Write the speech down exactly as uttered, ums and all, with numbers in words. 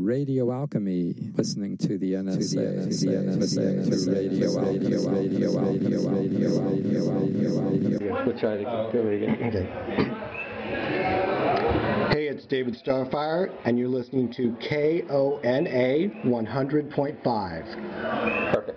Radio Alchemy, listening to the N S A, the N S A, to Radio Alchemy, Radio Alchemy, Radio Alchemy. We'll try to do it again. Okay. Hey, it's David Starfire, and you're listening to K O N A one hundred point five. Perfect.